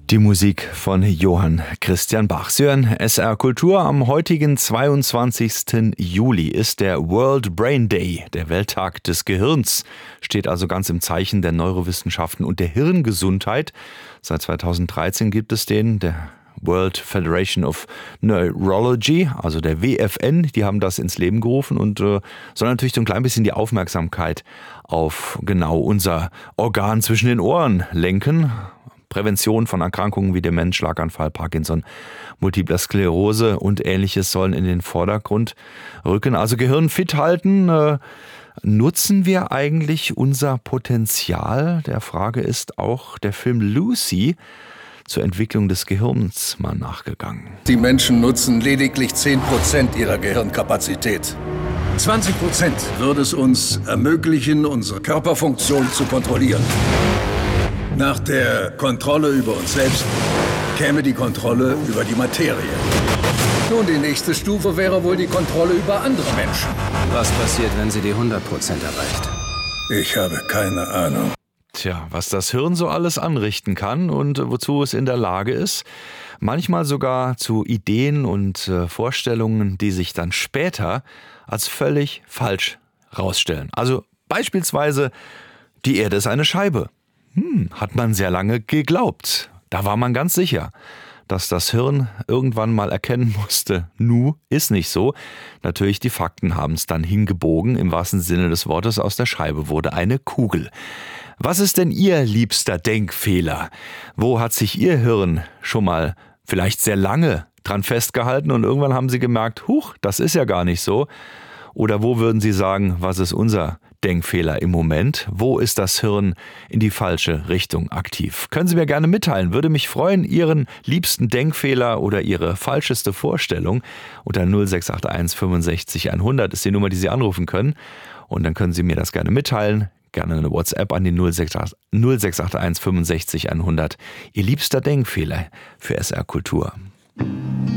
Die Musik von Johann Christian Bach. Sie hören SR Kultur. Am heutigen 22. Juli ist der World Brain Day, der Welttag des Gehirns. Steht also ganz im Zeichen der Neurowissenschaften und der Hirngesundheit. Seit 2013 gibt es den, der World Federation of Neurology, also der WFN, die haben das ins Leben gerufen und soll natürlich so ein klein bisschen die Aufmerksamkeit auf genau unser Organ zwischen den Ohren lenken. Prävention von Erkrankungen wie Demenz, Schlaganfall, Parkinson, Multipler Sklerose und Ähnliches sollen in den Vordergrund rücken. Also Gehirn fit halten. Nutzen wir eigentlich unser Potenzial? Der Frage ist auch der Film Lucy zur Entwicklung des Gehirns mal nachgegangen. Die Menschen nutzen lediglich 10% ihrer Gehirnkapazität. 20% würde es uns ermöglichen, unsere Körperfunktion zu kontrollieren. Nach der Kontrolle über uns selbst käme die Kontrolle über die Materie. Nun, die nächste Stufe wäre wohl die Kontrolle über andere Menschen. Was passiert, wenn sie die 100% erreicht? Ich habe keine Ahnung. Tja, was das Hirn so alles anrichten kann und wozu es in der Lage ist. Manchmal sogar zu Ideen und Vorstellungen, die sich dann später als völlig falsch rausstellen. Also beispielsweise, die Erde ist eine Scheibe. Hat man sehr lange geglaubt. Da war man ganz sicher, dass das Hirn irgendwann mal erkennen musste, ist nicht so. Natürlich, die Fakten haben es dann hingebogen, im wahrsten Sinne des Wortes, aus der Scheibe wurde eine Kugel. Was ist denn Ihr liebster Denkfehler? Wo hat sich Ihr Hirn schon mal vielleicht sehr lange dran festgehalten und irgendwann haben Sie gemerkt, das ist ja gar nicht so? Oder wo würden Sie sagen, was ist unser Denkfehler im Moment? Wo ist das Hirn in die falsche Richtung aktiv? Können Sie mir gerne mitteilen. Würde mich freuen, Ihren liebsten Denkfehler oder Ihre falscheste Vorstellung. Unter 0681 65 100 ist die Nummer, die Sie anrufen können. Und dann können Sie mir das gerne mitteilen. Gerne eine WhatsApp an die 0681 65 100. Ihr liebster Denkfehler für SR Kultur.